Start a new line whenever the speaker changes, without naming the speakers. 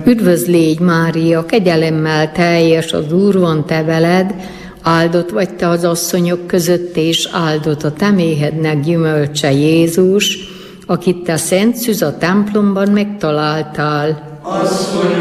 Üdvözl légy, Mária, kegyelemmel teljes, az Úr van te veled, áldott vagy te az asszonyok között, és áldott a te méhednek gyümölcse Jézus, akit te szent szűz a templomban megtaláltál.
Asszonyom,